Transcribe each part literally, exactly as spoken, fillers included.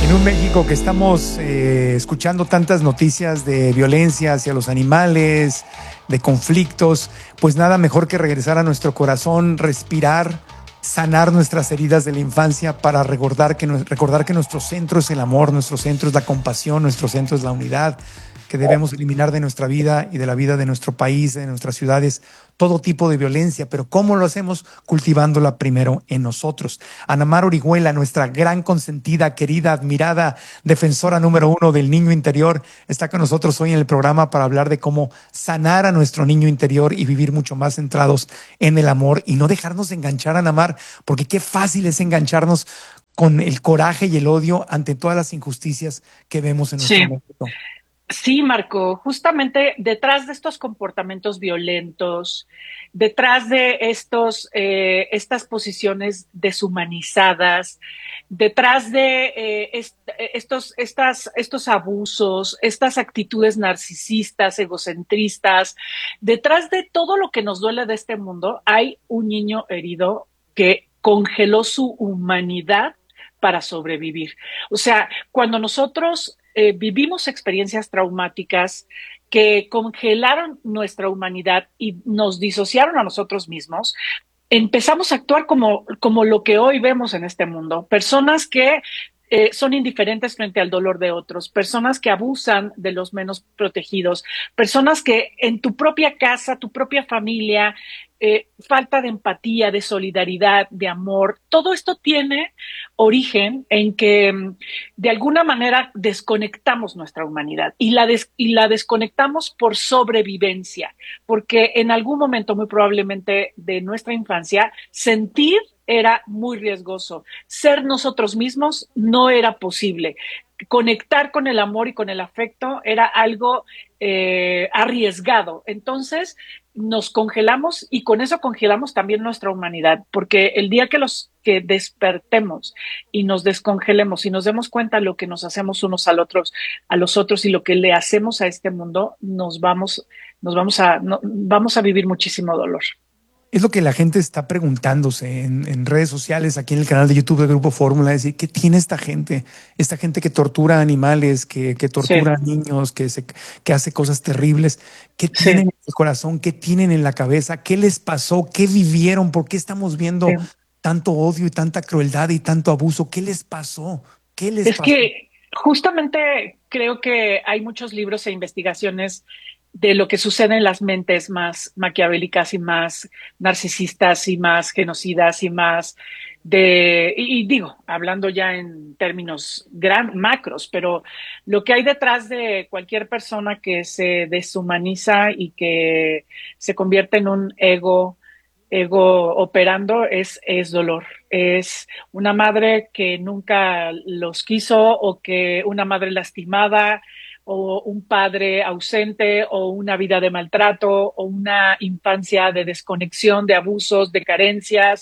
En un México que estamos eh, escuchando tantas noticias de violencia hacia los animales, de conflictos, pues nada mejor que regresar a nuestro corazón, respirar, sanar nuestras heridas de la infancia para recordar que, recordar que nuestro centro es el amor, nuestro centro es la compasión, nuestro centro es la unidad, que debemos eliminar de nuestra vida y de la vida de nuestro país, de nuestras ciudades, todo tipo de violencia. Pero ¿cómo lo hacemos? Cultivándola primero en nosotros. Ana Mar Orihuela, nuestra gran consentida, querida, admirada, defensora número uno del niño interior, está con nosotros hoy en el programa para hablar de cómo sanar a nuestro niño interior y vivir mucho más centrados en el amor y no dejarnos enganchar, Ana Mar, porque qué fácil es engancharnos con el coraje y el odio ante todas las injusticias que vemos en nuestro Sí, México. sí, Marco, justamente detrás de estos comportamientos violentos, detrás de estos, eh, estas posiciones deshumanizadas, detrás de eh, est estos, estas, estos abusos, estas actitudes narcisistas, egocentristas, detrás de todo lo que nos duele de este mundo, hay un niño herido que congeló su humanidad para sobrevivir. O sea, cuando nosotros eh, vivimos experiencias traumáticas que congelaron nuestra humanidad y nos disociaron a nosotros mismos, empezamos a actuar como, como lo que hoy vemos en este mundo. Personas que eh, son indiferentes frente al dolor de otros, personas que abusan de los menos protegidos, personas que en tu propia casa, tu propia familia, eh, falta de empatía, de solidaridad, de amor, todo esto tiene origen en que mm, de alguna manera desconectamos nuestra humanidad y la, des y la desconectamos por sobrevivencia, porque en algún momento muy probablemente de nuestra infancia sentir era muy riesgoso, ser nosotros mismos no era posible, conectar con el amor y con el afecto era algo eh, arriesgado. Entonces nos congelamos y con eso congelamos también nuestra humanidad, porque el día que los que despertemos y nos descongelemos y nos demos cuenta de lo que nos hacemos unos al otros, a los otros y lo que le hacemos a este mundo, nos vamos, nos vamos a, no, vamos a vivir muchísimo dolor. Es lo que la gente está preguntándose en, en redes sociales, aquí en el canal de YouTube del Grupo Fórmula, es decir, ¿qué tiene esta gente? Esta gente que tortura animales, que, que tortura a Sí, niños, que, se, que hace cosas terribles. ¿Qué tienen sí, en el corazón? ¿Qué tienen en la cabeza? ¿Qué les pasó? ¿Qué vivieron? ¿Por qué estamos sí. viendo tanto odio y tanta crueldad y tanto abuso? ¿Qué les pasó? ¿Qué les Es pasó? que justamente creo que hay muchos libros e investigaciones de lo que sucede en las mentes más maquiavélicas y más narcisistas y más genocidas y más de, y, y digo, hablando ya en términos gran, macros, pero lo que hay detrás de cualquier persona que se deshumaniza y que se convierte en un ego, ego operando es, es dolor, es una madre que nunca los quiso o que una madre lastimada o un padre ausente o una vida de maltrato o una infancia de desconexión, de abusos, de carencias.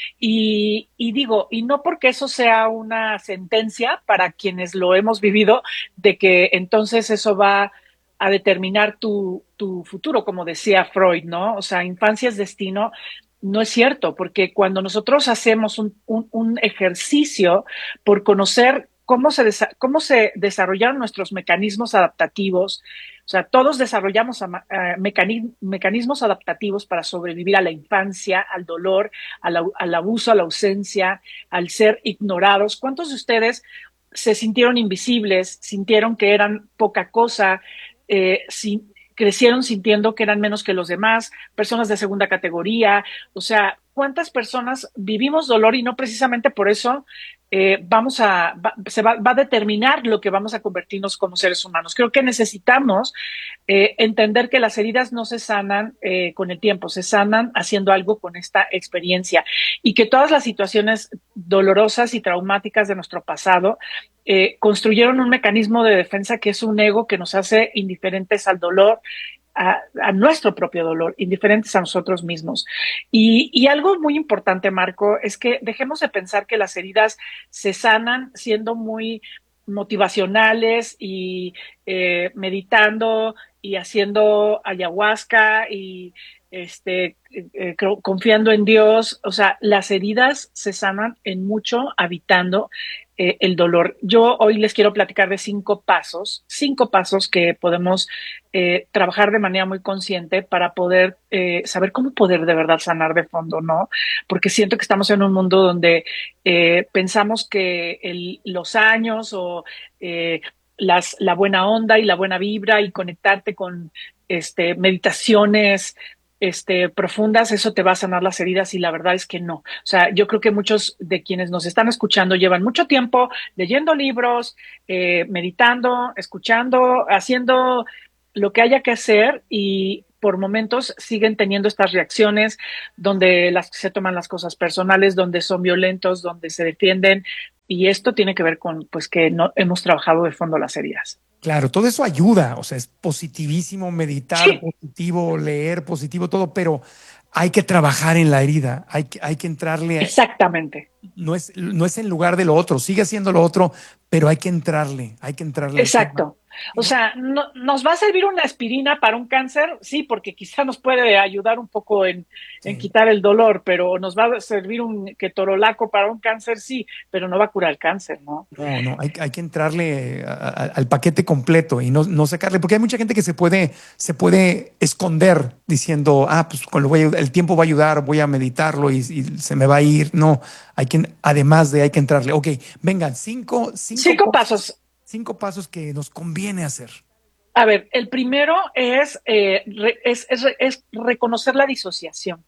Y, y digo, y no porque eso sea una sentencia para quienes lo hemos vivido, de que entonces eso va a determinar tu, tu futuro, como decía Freud, ¿no? O sea, infancia es destino. No es cierto, porque cuando nosotros hacemos un, un, un ejercicio por conocer cómo se, desa- cómo se desarrollaron nuestros mecanismos adaptativos, o sea, todos desarrollamos uh, mecani mecanismos adaptativos para sobrevivir a la infancia, al dolor, al, al abuso, a la ausencia, al ser ignorados. ¿Cuántos de ustedes se sintieron invisibles, sintieron que eran poca cosa, eh, sin, crecieron sintiendo que eran menos que los demás, personas de segunda categoría? O sea, ¿cuántas personas vivimos dolor y no precisamente por eso eh, vamos a, va, se va, va a determinar lo que vamos a convertirnos como seres humanos? Creo que necesitamos eh, entender que las heridas no se sanan eh, con el tiempo, se sanan haciendo algo con esta experiencia y que todas las situaciones dolorosas y traumáticas de nuestro pasado eh, construyeron un mecanismo de defensa que es un ego que nos hace indiferentes al dolor, a, a, nuestro propio dolor, indiferentes a nosotros mismos. Y, y algo muy importante, Marco, es que dejemos de pensar que las heridas se sanan siendo muy motivacionales y eh, meditando y haciendo ayahuasca y este, eh, confiando en Dios, o sea, las heridas se sanan en mucho habitando eh, el dolor. Yo hoy les quiero platicar de cinco pasos, cinco pasos que podemos eh, trabajar de manera muy consciente para poder eh, saber cómo poder de verdad sanar de fondo, ¿no? Porque siento que estamos en un mundo donde eh, pensamos que el, los años o eh, las, la buena onda y la buena vibra y conectarte con este, meditaciones este, profundas, eso te va a sanar las heridas y la verdad es que no. O sea, yo creo que muchos de quienes nos están escuchando llevan mucho tiempo leyendo libros, eh, meditando, escuchando, haciendo lo que haya que hacer y por momentos siguen teniendo estas reacciones donde las, se toman las cosas personales, donde son violentos, donde se defienden y esto tiene que ver con pues que no hemos trabajado de fondo las heridas. Claro, todo eso ayuda, o sea, es positivísimo meditar, Sí, positivo leer, positivo todo, pero hay que trabajar en la herida, hay que, hay que entrarle, exactamente. no es, no es en lugar de lo otro, sigue siendo lo otro, pero hay que entrarle, hay que entrarle al tema. Exacto. O sea, no, ¿nos va a servir una aspirina para un cáncer? Sí, porque quizá nos puede ayudar un poco en, en Sí. quitar el dolor, pero nos va a servir un ketorolaco para un cáncer, sí, pero no va a curar el cáncer, ¿no? No, no, hay, hay que entrarle a- a- al paquete completo y no, no sacarle, porque hay mucha gente que se puede, se puede esconder diciendo, ah, pues con lo voy a- el tiempo va a ayudar, voy a meditarlo y, y se me va a ir. No, hay que, además de hay que entrarle. Ok, vengan, cinco, cinco Cinco cosas, pasos. cinco pasos que nos conviene hacer. A ver, el primero es, eh, re- es, es, es reconocer la disociación.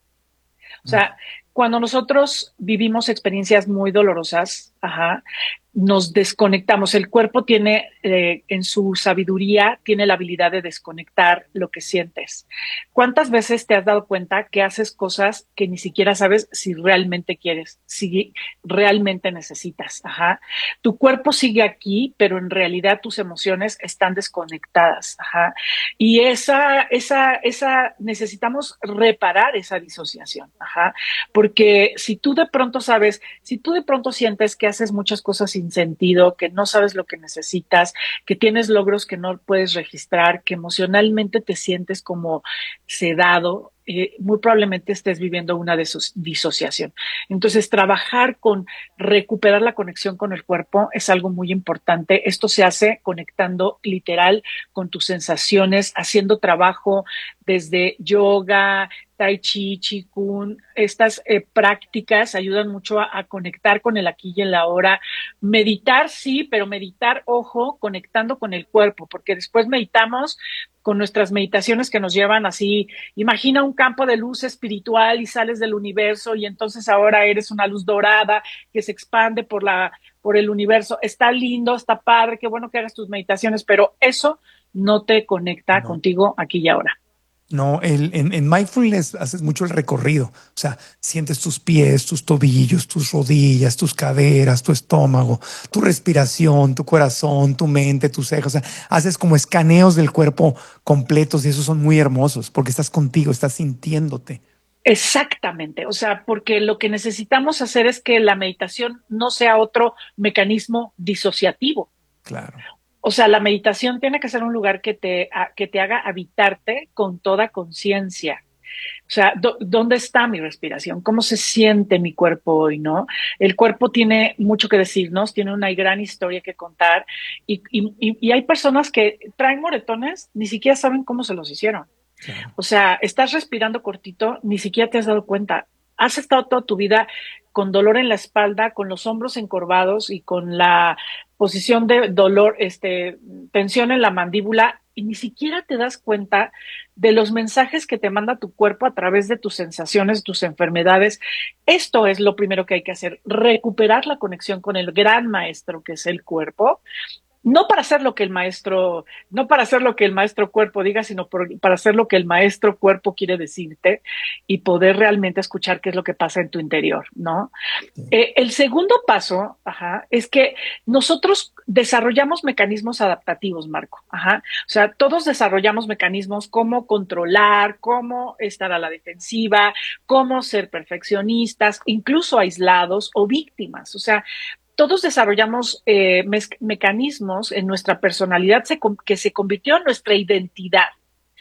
O Mm. sea, cuando nosotros vivimos experiencias muy dolorosas, ajá, nos desconectamos. El cuerpo tiene, eh, en su sabiduría, tiene la habilidad de desconectar lo que sientes. ¿Cuántas veces te has dado cuenta que haces cosas que ni siquiera sabes si realmente quieres, si realmente necesitas? Ajá. Tu cuerpo sigue aquí, pero en realidad tus emociones están desconectadas. Ajá. Y esa, esa, esa, necesitamos reparar esa disociación. Ajá. Porque si tú de pronto sabes, si tú de pronto sientes que haces muchas cosas sin sentido, que no sabes lo que necesitas, que tienes logros que no puedes registrar, que emocionalmente te sientes como sedado, eh, muy probablemente estés viviendo una disociación. Entonces, trabajar con recuperar la conexión con el cuerpo es algo muy importante. Esto se hace conectando literal con tus sensaciones, haciendo trabajo desde yoga, tai chi, qigong. Estas eh, prácticas ayudan mucho a, a conectar con el aquí y el ahora. Meditar, sí, pero meditar, ojo, conectando con el cuerpo, porque después meditamos con nuestras meditaciones que nos llevan así, imagina un campo de luz espiritual y sales del universo y entonces ahora eres una luz dorada que se expande por la por el universo. Está lindo, está padre, qué bueno que hagas tus meditaciones, pero eso no te conecta No. contigo aquí y ahora. No, el, en, en mindfulness haces mucho el recorrido, o sea, sientes tus pies, tus tobillos, tus rodillas, tus caderas, tu estómago, tu respiración, tu corazón, tu mente, tus cejas, o sea, haces como escaneos del cuerpo completos y esos son muy hermosos porque estás contigo, estás sintiéndote. Exactamente, o sea, porque lo que necesitamos hacer es que la meditación no sea otro mecanismo disociativo. Claro. O sea, la meditación tiene que ser un lugar que te, a, que te haga habitarte con toda conciencia. O sea, do, ¿dónde está mi respiración? ¿Cómo se siente mi cuerpo hoy, no? El cuerpo tiene mucho que decirnos, tiene una gran historia que contar y, y, y hay personas que traen moretones, ni siquiera saben cómo se los hicieron. Claro. O sea, estás respirando cortito, ni siquiera te has dado cuenta. Has estado toda tu vida con dolor en la espalda, con los hombros encorvados y con la posición de dolor, este, tensión en la mandíbula, y ni siquiera te das cuenta de los mensajes que te manda tu cuerpo a través de tus sensaciones, tus enfermedades. Esto es lo primero que hay que hacer, recuperar la conexión con el gran maestro que es el cuerpo, no para hacer lo que el maestro, no para hacer lo que el maestro cuerpo diga, sino por, para hacer lo que el maestro cuerpo quiere decirte y poder realmente escuchar qué es lo que pasa en tu interior, ¿no? Sí. Eh, el segundo paso, ajá, es que nosotros desarrollamos mecanismos adaptativos, Marco, ajá. O sea, todos desarrollamos mecanismos como controlar, cómo estar a la defensiva, cómo ser perfeccionistas, incluso aislados o víctimas. O sea, todos desarrollamos eh, me mecanismos en nuestra personalidad se que se convirtió en nuestra identidad.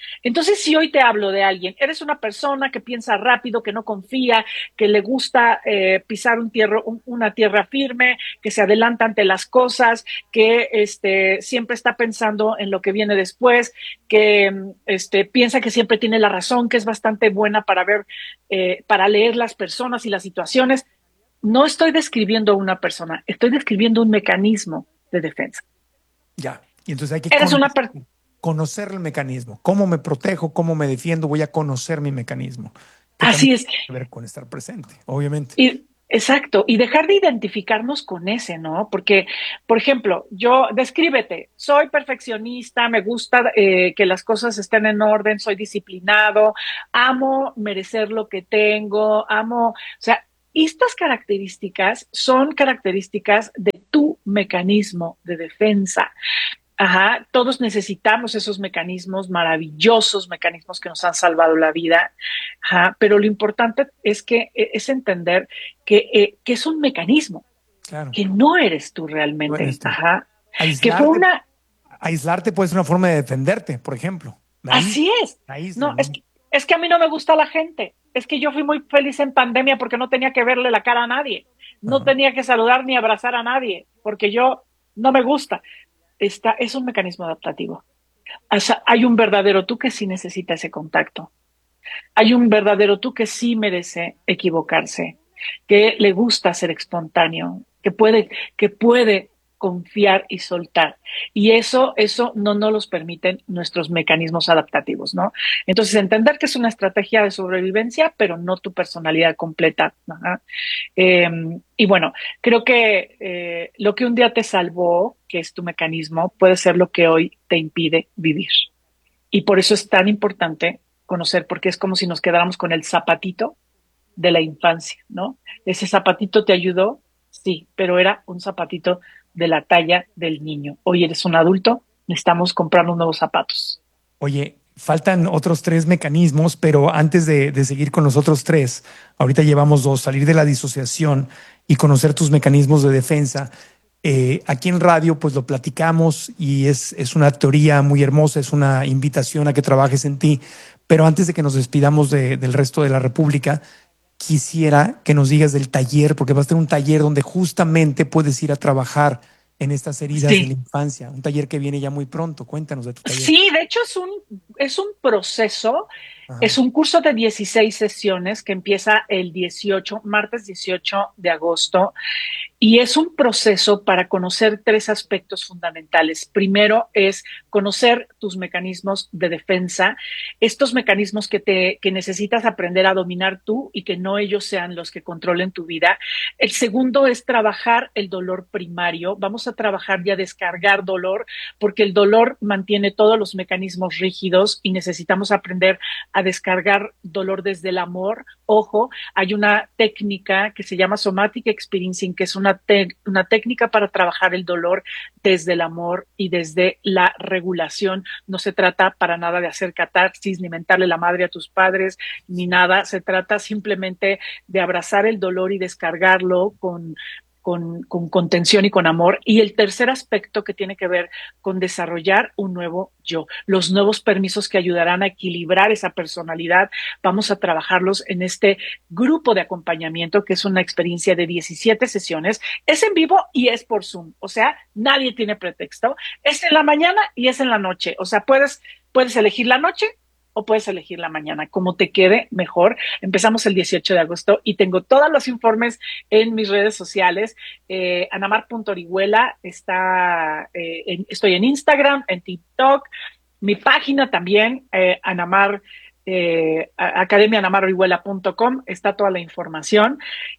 Entonces, si hoy te hablo de alguien, eres una persona que piensa rápido, que no confía, que le gusta eh, pisar un tierra, un, una tierra firme, que se adelanta ante las cosas, que este, siempre está pensando en lo que viene después, que este, piensa que siempre tiene la razón, que es bastante buena para ver, eh, para leer las personas y las situaciones. No estoy describiendo a una persona, estoy describiendo un mecanismo de defensa. Ya. Y entonces hay que Eres una conocer, persona. conocer el mecanismo. ¿Cómo me protejo? ¿Cómo me defiendo? Voy a conocer mi mecanismo, que también Así es. tiene que ver con estar presente, obviamente. Y, exacto, y dejar de identificarnos con ese, ¿no? Porque, por ejemplo, yo, descríbete, soy perfeccionista, me gusta eh, que las cosas estén en orden, soy disciplinado, amo merecer lo que tengo, amo, o sea, estas características son características de tu mecanismo de defensa. Ajá, todos necesitamos esos mecanismos maravillosos, mecanismos que nos han salvado la vida. Ajá, pero lo importante es que e, es entender que, eh, que es un mecanismo, Claro. que no eres tú No realmente. eres tú. Ajá, que fue Aislarte, una, aislarte puede ser una forma de defenderte, por ejemplo. Ahí, así es. No, aíslan, es ¿no? que, es que a mí no me gusta la gente. Es que yo fui muy feliz en pandemia porque no tenía que verle la cara a nadie. No Ajá. tenía que saludar ni abrazar a nadie porque yo no me gusta. Esta es un mecanismo adaptativo. O sea, hay un verdadero tú que sí necesita ese contacto. Hay un verdadero tú que sí merece equivocarse, que le gusta ser espontáneo, que puede, que puede confiar y soltar. Y eso, eso no nos los permiten nuestros mecanismos adaptativos, ¿no? Entonces, entender que es una estrategia de sobrevivencia, pero no tu personalidad completa. Ajá. Eh, y bueno, creo que eh, lo que un día te salvó, que es tu mecanismo, puede ser lo que hoy te impide vivir. Y por eso es tan importante conocer, porque es como si nos quedáramos con el zapatito de la infancia, ¿no? Ese zapatito te ayudó, sí, pero era un zapatito de la talla del niño. Hoy eres un adulto, necesitamos comprar unos nuevos zapatos. Oye, faltan otros tres mecanismos, pero antes de, de seguir con los otros tres, ahorita llevamos dos, salir de la disociación y conocer tus mecanismos de defensa. Eh, aquí en radio, pues lo platicamos y es, es una teoría muy hermosa, es una invitación a que trabajes en ti. Pero antes de que nos despidamos de- del resto de la República, quisiera que nos digas del taller, porque vas a tener un taller donde justamente puedes ir a trabajar en estas heridas de la Sí, infancia, un taller que viene ya muy pronto. Cuéntanos de tu taller. sí, de hecho es un, es un proceso. Es Ajá. un curso de dieciséis sesiones que empieza el dieciocho, martes dieciocho de agosto. Y es un proceso para conocer tres aspectos fundamentales. Primero es conocer tus mecanismos de defensa, estos mecanismos que te que necesitas aprender a dominar tú y que no ellos sean los que controlen tu vida. El segundo es trabajar el dolor primario. Vamos a trabajar y a descargar dolor porque el dolor mantiene todos los mecanismos rígidos y necesitamos aprender a descargar dolor desde el amor. Ojo, hay una técnica que se llama somatic experiencing, que es una, te una técnica para trabajar el dolor desde el amor y desde la regulación. No se trata para nada de hacer catarsis, ni mentarle la madre a tus padres, ni nada. Se trata simplemente de abrazar el dolor y descargarlo con con, con contención y con amor. Y el tercer aspecto que tiene que ver con desarrollar un nuevo yo, los nuevos permisos que ayudarán a equilibrar esa personalidad. Vamos a trabajarlos en este grupo de acompañamiento, que es una experiencia de diecisiete sesiones. Es en vivo y es por Zoom. O sea, nadie tiene pretexto. Es en la mañana y es en la noche. O sea, puedes, puedes elegir la noche o puedes elegir la mañana, como te quede mejor. Empezamos el dieciocho de agosto y tengo todos los informes en mis redes sociales. Eh, anamar punto orihuela está, eh, en, estoy en Instagram, en TikTok, mi página también, eh, Anamar, eh, academia anamar orihuela punto com, está toda la información.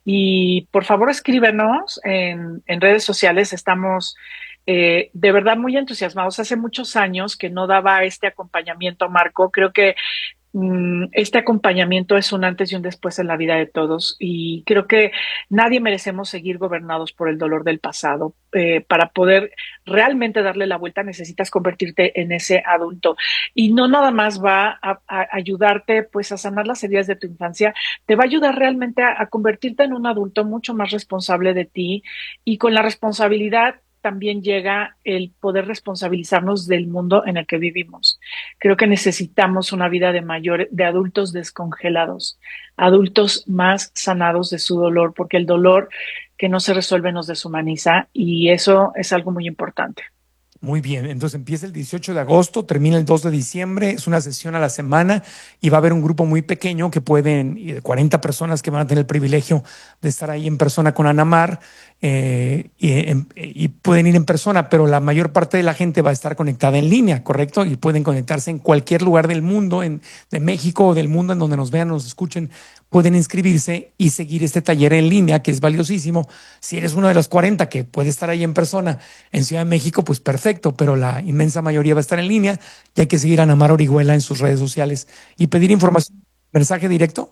Y por favor escríbenos en, en redes sociales, estamos eh, de verdad muy entusiasmados. Hace muchos años que no daba este acompañamiento, Marco. Creo que mm, este acompañamiento es un antes y un después en la vida de todos y creo que nadie merecemos seguir gobernados por el dolor del pasado. Eh, para poder realmente darle la vuelta necesitas convertirte en ese adulto y no nada más va a, a ayudarte pues a sanar las heridas de tu infancia, te va a ayudar realmente a, a convertirte en un adulto mucho más responsable de ti y con la responsabilidad también llega el poder responsabilizarnos del mundo en el que vivimos. Creo que necesitamos una vida de mayor, de adultos descongelados, adultos más sanados de su dolor, porque el dolor que no se resuelve nos deshumaniza y eso es algo muy importante. Muy bien, entonces empieza el dieciocho de agosto, termina el dos de diciembre, es una sesión a la semana y va a haber un grupo muy pequeño que pueden, y de cuarenta personas que van a tener el privilegio de estar ahí en persona con Ana Mar, eh, y, en- y pueden ir en persona, pero la mayor parte de la gente va a estar conectada en línea, ¿correcto? Y pueden conectarse en cualquier lugar del mundo, en, de México o del mundo en donde nos vean, nos escuchen, pueden inscribirse y seguir este taller en línea que es valiosísimo. Si eres uno de los cuarenta que puede estar ahí en persona en Ciudad de México, pues perfecto, pero la inmensa mayoría va a estar en línea y hay que seguir a Ana Mar Orihuela en sus redes sociales y pedir información, mensaje directo.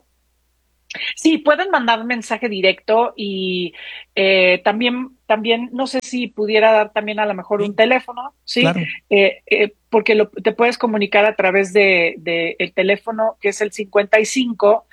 Sí, pueden mandar un mensaje directo y eh, también, también, no sé si pudiera dar también a lo mejor un Sí, teléfono, ¿sí? claro. Eh, eh, porque lo- te puedes comunicar a través de, de el teléfono que es el cincuenta y cinco,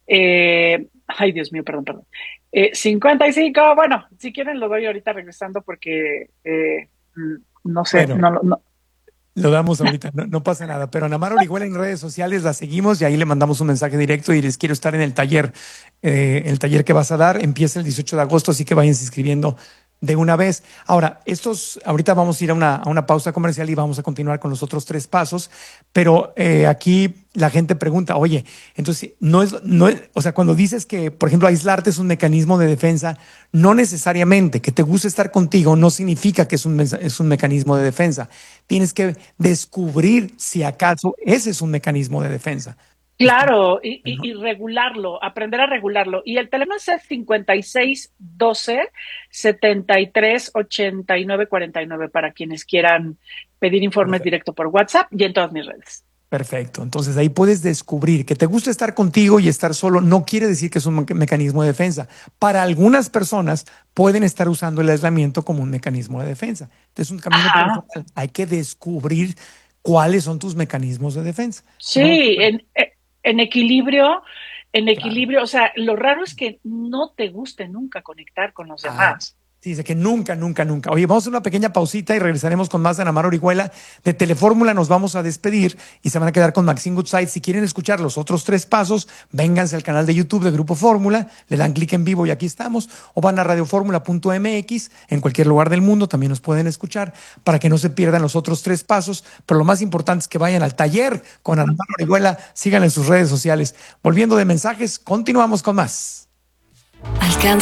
eh, ay Dios mío, perdón, perdón. Eh, cincuenta y cinco, bueno, si quieren lo doy ahorita regresando porque eh, mm, no sé, Bueno, no, no, lo damos ahorita, no, no pasa nada. Pero Ana Mar Orihuela en redes sociales la seguimos y ahí le mandamos un mensaje directo y les quiero estar en el taller. Eh, el taller que vas a dar empieza el dieciocho de agosto, así que vayan inscribiendo de una vez. Ahora, estos, ahorita vamos a ir a una, a una pausa comercial y vamos a continuar con los otros tres pasos, pero eh, aquí la gente pregunta, oye, entonces, no es, no es, o sea, cuando dices que, por ejemplo, aislarte es un mecanismo de defensa, no necesariamente que te guste estar contigo no significa que es un, mesa- es un mecanismo de defensa. Tienes que descubrir si acaso ese es un mecanismo de defensa. Está- claro, y, y- ¿no? y regularlo, aprender a regularlo. Y el teléfono es el cincuenta y seis doce setenta y tres ochenta y nueve cuarenta y nueve para quienes quieran pedir informes Perfecto. directo por WhatsApp y en todas mis redes. Perfecto. Entonces ahí puedes descubrir que te gusta estar contigo y estar solo no quiere decir que es un me- mecanismo de defensa. Para algunas personas pueden estar usando el aislamiento como un mecanismo de defensa. Entonces es un camino Ajá, personal. Hay que descubrir cuáles son tus mecanismos de defensa. Vamos, sí, en, eh, en equilibrio, en claro. equilibrio, o sea, lo raro es que no te guste nunca conectar con los Ah, demás. sí, dice que nunca, nunca, nunca. Oye, vamos a hacer una pequeña pausita y regresaremos con más de Ana Mar Orihuela. De Telefórmula nos vamos a despedir y se van a quedar con Maxine Goodside. Si quieren escuchar los otros tres pasos, vénganse al canal de YouTube de Grupo Fórmula, le dan clic en vivo y aquí estamos, o van a radioformula punto m x, en cualquier lugar del mundo también nos pueden escuchar para que no se pierdan los otros tres pasos. Pero lo más importante es que vayan al taller con Ana Mar Orihuela, sigan en sus redes sociales. Volviendo de mensajes, continuamos con más. Alcanza